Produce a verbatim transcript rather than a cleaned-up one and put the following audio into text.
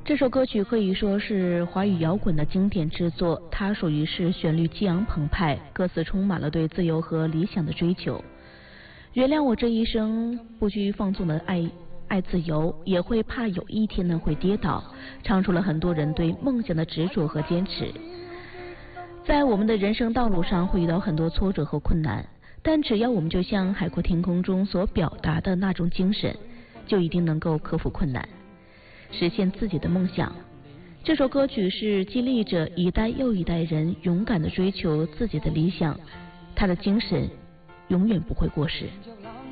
这首歌曲可以说是华语摇滚的经典之作，它属于是旋律激昂澎湃，歌词充满了对自由和理想的追求。原谅我这一生不拘放纵的爱爱自由，也会怕有一天呢会跌倒，唱出了很多人对梦想的执着和坚持。在我们的人生道路上会遇到很多挫折和困难，但只要我们就像《海阔天空》中所表达的那种精神，就一定能够克服困难，实现自己的梦想。这首歌曲是激励着一代又一代人勇敢地追求自己的理想，他的精神永远不会过时。